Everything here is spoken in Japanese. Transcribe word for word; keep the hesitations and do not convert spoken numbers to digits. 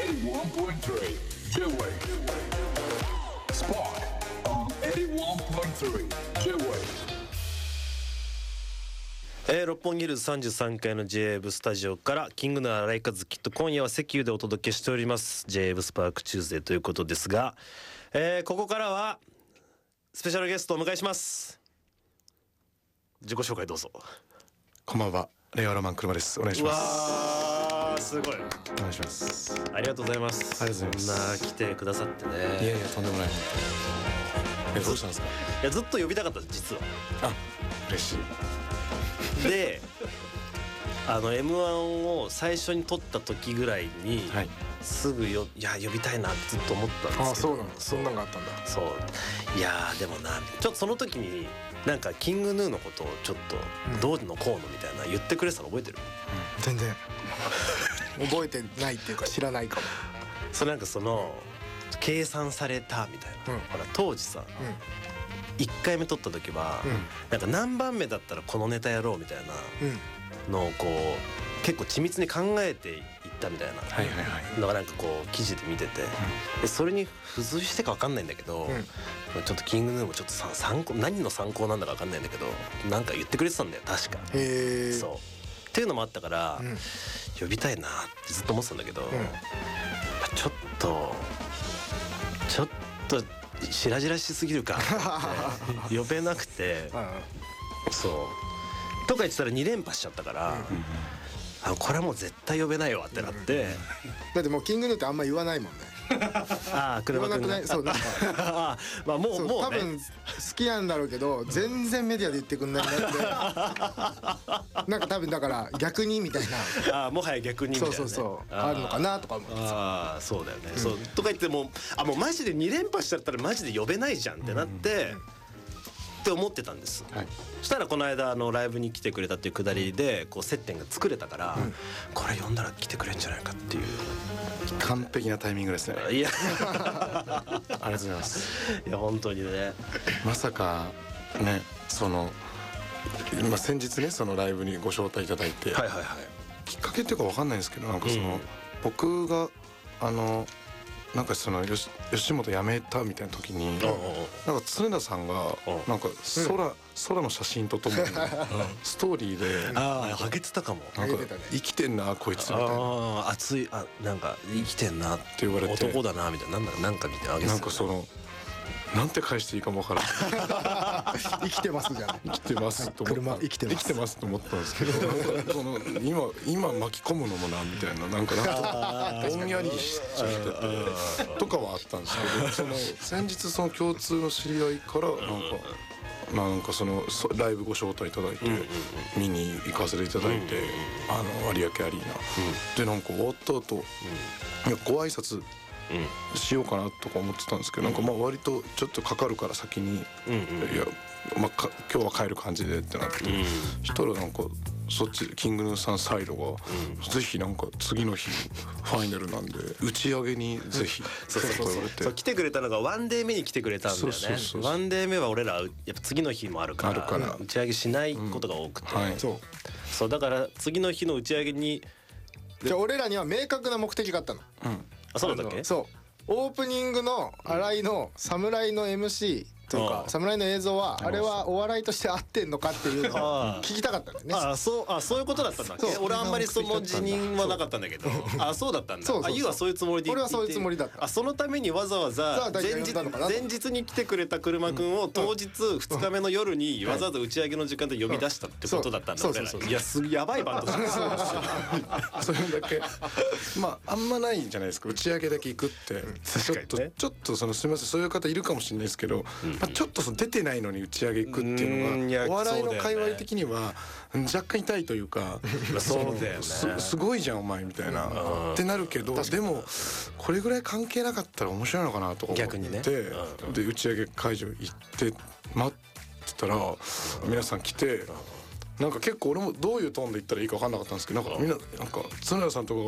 eighty-one point three J-Wave Spark on eighty-one point three J-Wave。 えー、六本木ヒルズさんじゅうさんかいの ジェイウェーブ スタジオからキングの新井和樹と今夜は石油でお届けしております ジェイウェーブ スパークチューズデーということですが、えー、ここからはスペシャルゲストをお迎えします。自己紹介どうぞ。 こんばんは、レイワロマン車です。お願いします。 わーすごい、 お願いします。 ありがとうございます。 ありがとうございます。 そんな来てくださってね。 いやいやとんでもない。えどうしたんですか。 いやずっと呼びたかったです実は。 あ嬉しい。 であの エムワン を最初に撮った時ぐらいに、はい、すぐよいや呼びたいなってずっと思ったんですけど。 あそうなんだ。そんなのがあったんだ。 そういやでもなちょっとその時になんかキングヌーのことをちょっとどうのこうのみたいな言ってくれてたの覚えてる？ うん、全然覚えてないっていうか知らないかも。 それなんかその計算されたみたいな、うん、ほら当時さ、うん、いっかいめ撮った時は、うん、なんか何番目だったらこのネタやろうみたいなのをこう結構緻密に考えていったみたいなのがなんかこう記事で見てて、でそれに付随してか分かんないんだけど、うん、ちょっとキングヌーもちょっと参考何の参考なんだか分かんないんだけどなんか言ってくれてたんだよ確か。へそうっていうのもあったから、うん、呼びたいなってずっと思ってたんだけど、うん、ちょっとちょっと白々しすぎるかって呼べなくてそうとか言ってたらに連覇しちゃったから、うん、あこれはもう絶対呼べないわってなって、うん、 だってもうキングヌーってあんま言わないもんね。 ああ車くんがそうなんかあまあもうもう、ね、 多分好きなんだろうけど全然メディアで言ってくんないなってなんか多分だから逆にみたいなあもはや逆にみたいな、ね、 そうそうそうあるのかなとか思ってああそうだよね、うん、そうとか言ってもあもうマジでに連覇しちゃったらマジで呼べないじゃんってなって、うんうんって思ってたんです、はい、そしたらこの間あのライブに来てくれたっていうくだりでこう接点が作れたから、うん、これ呼んだら来てくれるんじゃないかっていう完璧なタイミングですね。 いやありがとうございます。 いや本当にねまさかねその今先日ねそのライブにご招待いただいて、はいはいはい、きっかけっていうか分かんないんですけどなんかその、うん、僕があのなんかその吉本辞めたみたいな時になんか常田さんがなんか空空の写真とともにストーリーでああ上げてたかもなんか生きてんなこいつみたいなあ熱いあなんか生きてんなって言われて男だなみたいななんだかなんか見てあげてたなんかそのなんて返していいかもわからない生きてますじゃん生きてますと思った車生きてます生きてますと思ったんですけどなんかその今今巻き込むのもなみたいななんかなんかぼんやりしちゃっててとかはあったんですけどその先日その共通の知り合いからなんかなんかそのライブご招待いただいて見に行かせていただいてあの有明アリーナでなんか終わった後いやご挨拶しようかなとか思ってたんですけどなんかまあ割とちょっとかかるから先にいやまあか今日は帰る感じでってなってしたらなんかそっちキングヌーさんサイドがぜひなんか次の日ファイナルなんで打ち上げにぜひそうそうそうそう来てくれたのがワンデー目に来てくれたんだよね。ワンデー目は俺らやっぱ次の日もあるから打ち上げしないことが多くてそうだから次の日の打ち上げにじゃあ俺らには明確な目的があったの。 あそうだったっけ。 そうオープニングの新井の侍の エムシーとか侍の映像はあれはお笑いとして合ってんのかっていうのを聞きたかったんだよね。 あそうあそういうことだったんだっけ。俺あんまりその辞任はなかったんだけどあそうだったんだ。あゆうはそういうつもりで俺はそういうつもりだった。 あそのためにわざわざ前日前日に来てくれた車くんを当日ふつかめの夜にわざわざ打ち上げの時間で呼び出したってことだったんだ俺ら。いやすやばいバンドじゃん。 それだけまああんまないじゃないですか打ち上げだけ行くってちょっとちょっとそのすみませんそういう方いるかもしれないですけどちょっとその出てないのに打ち上げ行くっていうのがお笑いの界隈的には若干痛いというかそうだよねす, すごいじゃんお前みたいなってなるけどでもこれぐらい関係なかったら面白いのかなとか思って、ね、で打ち上げ会場行って待ってたら皆さん来てなんか結構俺もどういうトーンで言ったらいいか分かんなかったんですけどなんかみんななんか角田さんとか